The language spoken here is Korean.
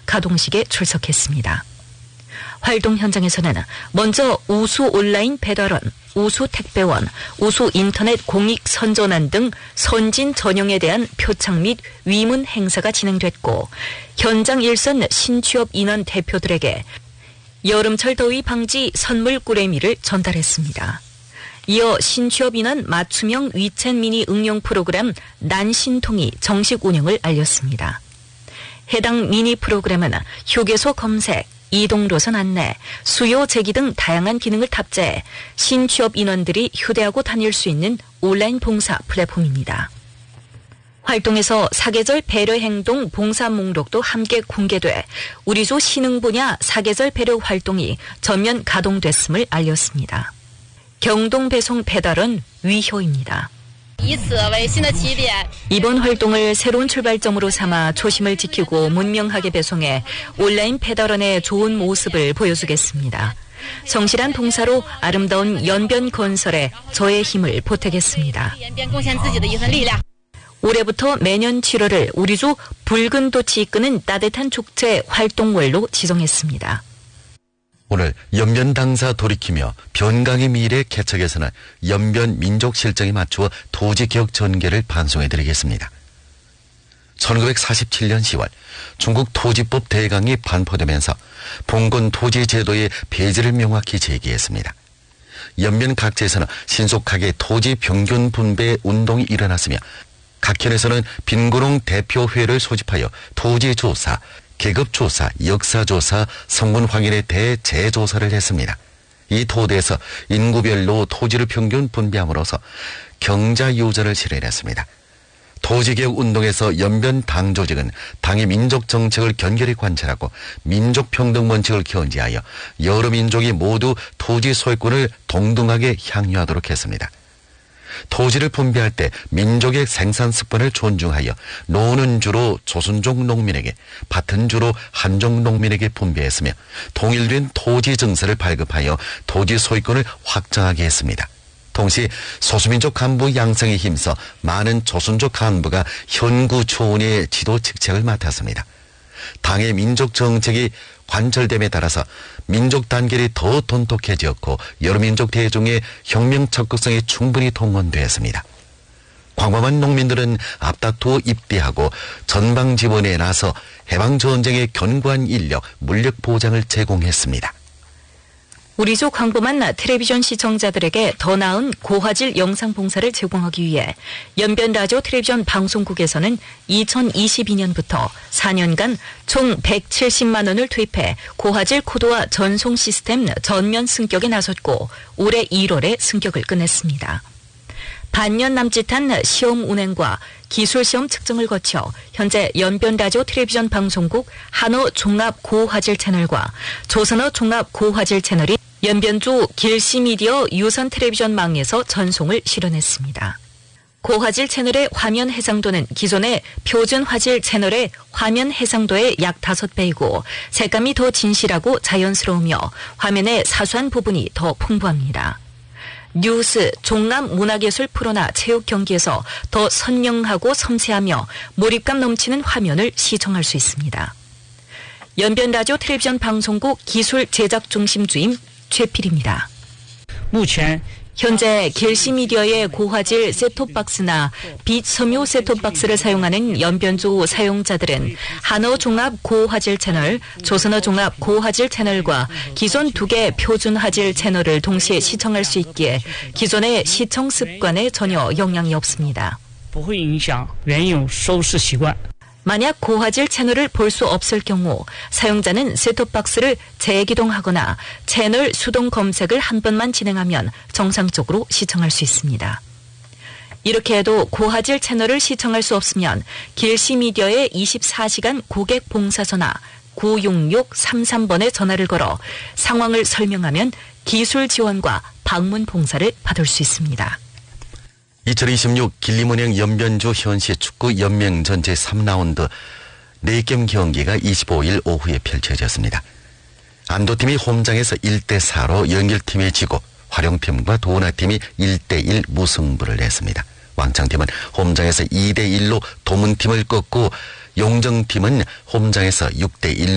가동식에 출석했습니다. 활동 현장에서는 먼저 우수 온라인 배달원, 우수 택배원, 우수 인터넷 공익 선전원 등 선진 전형에 대한 표창 및 위문 행사가 진행됐고 현장 일선 신취업 인원 대표들에게 여름철 더위 방지 선물 꾸레미를 전달했습니다. 이어 신취업 인원 맞춤형 위챗 미니 응용 프로그램 난신통이 정식 운영을 알렸습니다. 해당 미니 프로그램은 휴게소 검색, 이동노선 안내, 수요 제기 등 다양한 기능을 탑재해 신취업 인원들이 휴대하고 다닐 수 있는 온라인 봉사 플랫폼입니다. 활동에서 사계절 배려 행동 봉사 목록도 함께 공개돼 우리조 신흥 분야 사계절 배려 활동이 전면 가동됐음을 알렸습니다. 경동 배송 배달원 위효입니다. 이번 활동을 새로운 출발점으로 삼아 초심을 지키고 문명하게 배송해 온라인 배달원의 좋은 모습을 보여주겠습니다. 성실한 봉사로 아름다운 연변 건설에 저의 힘을 보태겠습니다. 올해부터 매년 7월을 우리조 붉은 돛이 이끄는 따뜻한 축제 활동월로 지정했습니다. 오늘 연변 당사 돌이키며 변강의 미래 개척에서는 연변 민족 실정에 맞추어 토지개혁 전개를 반송해드리겠습니다. 1947년 10월 중국 토지법 대강이 반포되면서 봉건 토지 제도의 폐지를 명확히 제기했습니다. 연변 각지에서는 신속하게 토지 평균 분배 운동이 일어났으며 각현에서는 빈구농 대표회를 소집하여 토지조사, 계급조사, 역사조사, 성분 확인에 대해 재조사를 했습니다. 이 토대에서 인구별로 토지를 평균 분배함으로써 경자유전을 실현했습니다. 토지개혁 운동에서 연변 당 조직은 당의 민족 정책을 견결히 관찰하고 민족평등 원칙을 견지하여 여러 민족이 모두 토지 소유권을 동등하게 향유하도록 했습니다. 토지를 분배할 때 민족의 생산 습관을 존중하여 노는 주로 조선족 농민에게, 밭은 주로 한족 농민에게 분배했으며 통일된 토지 증서를 발급하여 토지 소유권을 확정하게 했습니다. 동시 소수민족 간부 양성에 힘써 많은 조선족 간부가 현구 초원의 지도 직책을 맡았습니다. 당의 민족 정책이 관철됨에 따라서 민족 단결이 더 돈독해졌고 여러 민족 대중의 혁명 적극성이 충분히 동원되었습니다. 광범한 농민들은 앞다투어 입대하고 전방 지원에 나서 해방전쟁의 견고한 인력, 물력 보장을 제공했습니다. 우리조 광범한 텔레비전 시청자들에게 더 나은 고화질 영상 봉사를 제공하기 위해 연변라디오 텔레비전 방송국에서는 2022년부터 4년간 총 170만 원을 투입해 고화질 코드화 전송 시스템 전면 승격에 나섰고 올해 1월에 승격을 끝냈습니다. 반년 남짓한 시험 운행과 기술시험 측정을 거쳐 현재 연변라디오 텔레비전 방송국 한어 종합 고화질 채널과 조선어 종합 고화질 채널이 연변주 길시미디어 유선 텔레비전망에서 전송을 실현했습니다. 고화질 채널의 화면 해상도는 기존의 표준 화질 채널의 화면 해상도의 약 5배이고 색감이 더 진실하고 자연스러우며 화면의 사소한 부분이 더 풍부합니다. 뉴스, 종합 문화예술 프로나 체육 경기에서 더 선명하고 섬세하며 몰입감 넘치는 화면을 시청할 수 있습니다. 연변라디오 텔레비전 방송국 기술 제작 중심 주임 최필입니다. 현재 길시미디어의 고화질 셋톱박스나 빛 섬유 셋톱박스를 사용하는 연변조 사용자들은 한어 종합 고화질 채널, 조선어 종합 고화질 채널과 기존 2개 표준 화질 채널을 동시에 시청할 수 있기에 기존의 시청 습관에 전혀 영향이 없습니다. 만약 고화질 채널을 볼 수 없을 경우 사용자는 셋톱박스를 재기동하거나 채널 수동 검색을 한 번만 진행하면 정상적으로 시청할 수 있습니다. 이렇게 해도 고화질 채널을 시청할 수 없으면 길시미디어의 24시간 고객 봉사 전화 966-33번에 전화를 걸어 상황을 설명하면 기술 지원과 방문 봉사를 받을 수 있습니다. 2026 길림은행 연변주 현시 축구 연맹전 제3라운드 4경기 경기가 25일 오후에 펼쳐졌습니다. 안도팀이 홈장에서 1대4로 연길팀에 지고 활용팀과 도나팀이 1대1 무승부를 냈습니다. 왕창팀은 홈장에서 2대1로 도문팀을 꺾고 용정팀은 홈장에서 6대1